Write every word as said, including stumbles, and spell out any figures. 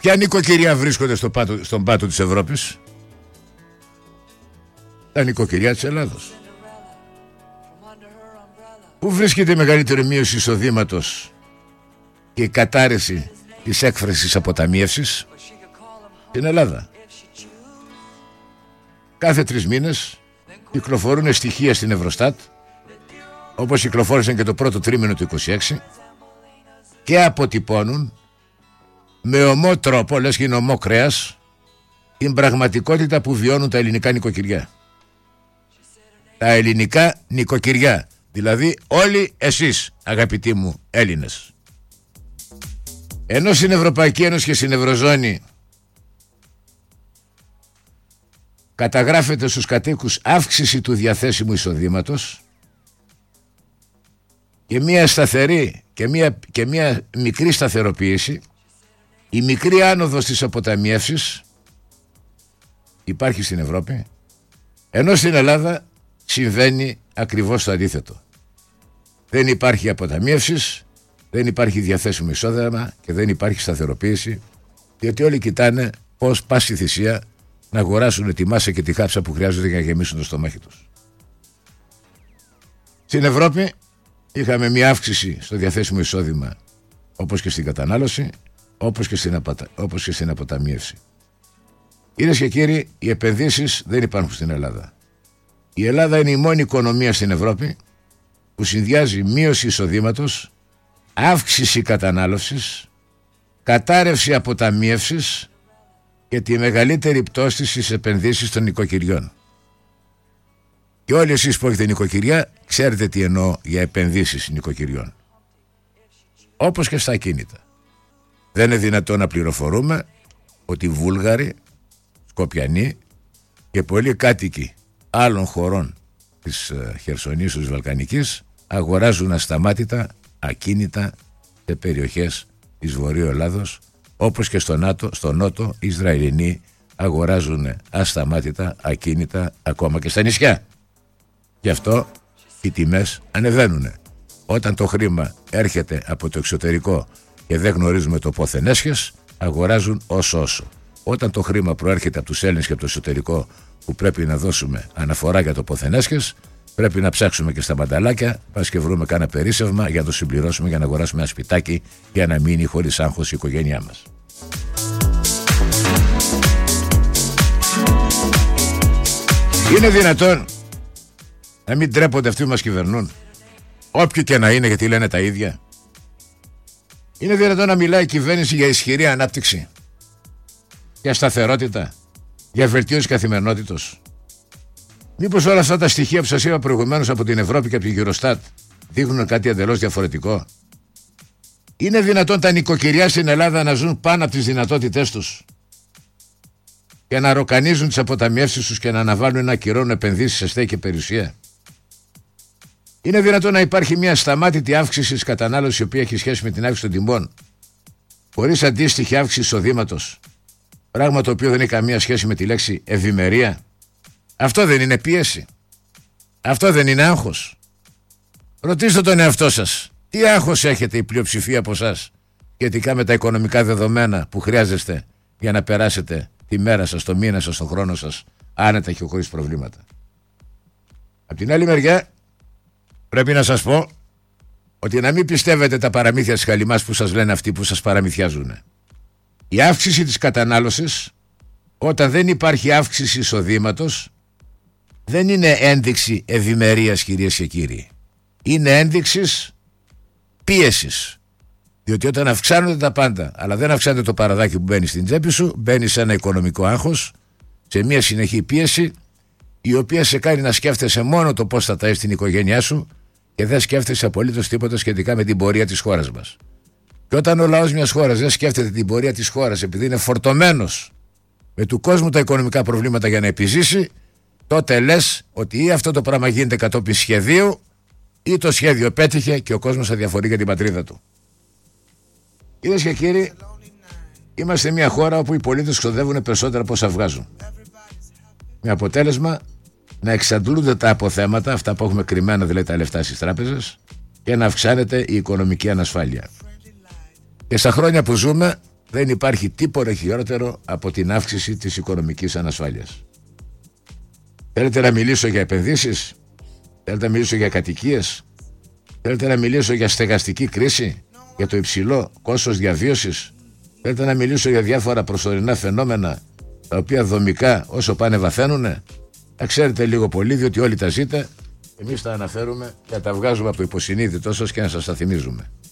Ποια νοικοκυριά βρίσκονται στο πάτο, στον πάτο της Ευρώπης? Τα νοικοκυριά της Ελλάδος. Πού βρίσκεται η μεγαλύτερη μείωση εισοδήματος και η κατάρρευση της έκφρασης αποταμίευσης? Στην Ελλάδα. Κάθε τρεις μήνες κυκλοφορούν στοιχεία στην Ευρωστάτ, όπως κυκλοφόρησαν και το πρώτο τρίμηνο του είκοσι έξι, και αποτυπώνουν με ομό τρόπο, λες και είναι ομό κρέας, την πραγματικότητα που βιώνουν τα ελληνικά νοικοκυριά. Τα ελληνικά νοικοκυριά, δηλαδή όλοι εσείς, αγαπητοί μου Έλληνες. Ενώ στην Ευρωπαϊκή Ένωση και στην Ευρωζώνη καταγράφεται στους κατοίκους αύξηση του διαθέσιμου εισοδήματος και μια σταθερή και μια, και μια μικρή σταθεροποίηση, η μικρή άνοδος της αποταμιεύσης υπάρχει στην Ευρώπη, ενώ στην Ελλάδα συμβαίνει ακριβώς το αντίθετο. Δεν υπάρχει αποταμιεύσεις, δεν υπάρχει διαθέσιμο εισόδημα και δεν υπάρχει σταθεροποίηση, διότι όλοι κοιτάνε πώς πάση θυσία να αγοράσουν τη μάσα και τη χάψα που χρειάζονται για να γεμίσουν το στομάχι τους. Στην Ευρώπη είχαμε μια αύξηση στο διαθέσιμο εισόδημα, όπως και στην κατανάλωση, όπως και στην, απατα... όπως και στην αποταμίευση. Κυρίες και κύριοι, οι επενδύσεις δεν υπάρχουν στην Ελλάδα. Η Ελλάδα είναι η μόνη οικονομία στην Ευρώπη που συνδυάζει μείωση εισοδήματος, αύξηση κατανάλωσης, κατάρρευση αποταμίευσης και τη μεγαλύτερη πτώση στις επενδύσεις των νοικοκυριών. Και όλοι εσείς που έχετε νοικοκυριά ξέρετε τι εννοώ για επενδύσεις νοικοκυριών. Όπως και στα ακίνητα. Δεν είναι δυνατόν να πληροφορούμε ότι Βούλγαροι, Σκοπιανοί και πολλοί κάτοικοι άλλων χωρών της Χερσονήσου της Βαλκανικής αγοράζουν ασταμάτητα ακίνητα σε περιοχές της Βορείου Ελλάδος, όπως και στο, Νάτο, στο Νότο οι Ισραηλινοί αγοράζουν ασταμάτητα ακίνητα ακόμα και στα νησιά. Γι' αυτό οι τιμές ανεβαίνουν. Όταν το χρήμα έρχεται από το εξωτερικό και δεν γνωρίζουμε το πόθεν έσχες, αγοράζουν όσο όσο. Όταν το χρήμα προέρχεται από τους Έλληνες και από το εσωτερικό, που πρέπει να δώσουμε αναφορά για το πόθεν έσχες, πρέπει να ψάξουμε και στα μανταλάκια, πας και βρούμε κάνα περίσσευμα για να το συμπληρώσουμε, για να αγοράσουμε ένα σπιτάκι, για να μείνει χωρίς άγχος η οικογένειά μας. Είναι δυνατόν να μην τρέπονται αυτοί που μας κυβερνούν, όποιοι και να είναι, γιατί λένε τα ίδια? Είναι δυνατόν να μιλάει η κυβέρνηση για ισχυρή ανάπτυξη, για σταθερότητα, για βελτίωση καθημερινότητος? Μήπως όλα αυτά τα στοιχεία που σας είπα προηγουμένως από την Ευρώπη και από την Eurostat δείχνουν κάτι εντελώς διαφορετικό? Είναι δυνατόν τα νοικοκυριά στην Ελλάδα να ζουν πάνω από τις δυνατότητές τους και να ροκανίζουν τις αποταμιεύσεις τους και να αναβάλουν να ακυρώνουν επενδύσεις σε στέγη και περιουσία? Είναι δυνατόν να υπάρχει μια σταμάτητη αύξηση της κατανάλωσης, η οποία έχει σχέση με την αύξηση των τιμών, χωρίς αντίστοιχη αύξηση εισοδήματος, πράγμα το οποίο δεν έχει καμία σχέση με τη λέξη ευημερία? Αυτό δεν είναι πίεση? Αυτό δεν είναι άγχος? Ρωτήστε τον εαυτό σας, τι άγχος έχετε η πλειοψηφία από εσάς σχετικά με τα οικονομικά δεδομένα που χρειάζεστε για να περάσετε τη μέρα σας, το μήνα σας, τον χρόνο σας άνετα και χωρίς προβλήματα? Απ' την άλλη μεριά πρέπει να σας πω ότι να μην πιστεύετε τα παραμύθια της χαλιμάς που σας λένε αυτοί που σας παραμυθιάζουν. Η αύξηση της κατανάλωσης, όταν δεν υπάρχει αύξηση εισοδήματος, δεν είναι ένδειξη ευημερίας, κυρίες και κύριοι. Είναι ένδειξη πίεσης. Διότι όταν αυξάνονται τα πάντα, αλλά δεν αυξάνεται το παραδάκι που μπαίνει στην τσέπη σου, μπαίνει σε ένα οικονομικό άγχος, σε μια συνεχή πίεση, η οποία σε κάνει να σκέφτεσαι μόνο το πώς θα ταΐσεις την οικογένειά σου και δεν σκέφτεσαι απολύτως τίποτα σχετικά με την πορεία της χώρας μας. Και όταν ο λαός μιας χώρας δεν σκέφτεται την πορεία της χώρας, επειδή είναι φορτωμένος με του κόσμου τα οικονομικά προβλήματα για να επιζήσει, τότε λες ότι ή αυτό το πράγμα γίνεται κατόπιν σχεδίου, ή το σχέδιο πέτυχε και ο κόσμος αδιαφορεί για την πατρίδα του. Κυρίες και κύριοι, είμαστε μια χώρα όπου οι πολίτες ξοδεύουν περισσότερα από όσα βγάζουν. Με αποτέλεσμα να εξαντλούνται τα αποθέματα, αυτά που έχουμε κρυμμένα δηλαδή τα λεφτά στις τράπεζες, και να αυξάνεται η οικονομική ανασφάλεια. Και στα χρόνια που ζούμε δεν υπάρχει τίποτα χειρότερο από την αύξηση της οικονομικής ανασφάλειας. Θέλετε να μιλήσω για επενδύσεις? Θέλετε να μιλήσω για κατοικίες? Θέλετε να μιλήσω για στεγαστική κρίση? Για το υψηλό κόστος διαβίωσης? Θέλετε να μιλήσω για διάφορα προσωρινά φαινόμενα τα οποία δομικά όσο πάνε βαθαίνουνε? Να ξέρετε λίγο πολύ, διότι όλοι τα ζείτε, εμείς τα αναφέρουμε και τα βγάζουμε από το υποσυνείδητό σας και να σας τα θυμίζουμε.